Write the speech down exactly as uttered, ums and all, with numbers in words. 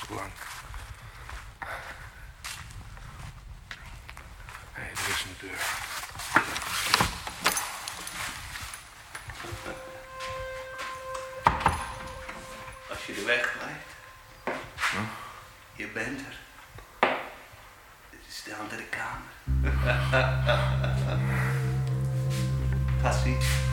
lang. Hé, hey, er is een deur. Als je de weg blijft, Huh? je bent er. Dit is de andere kamer. Ga zien.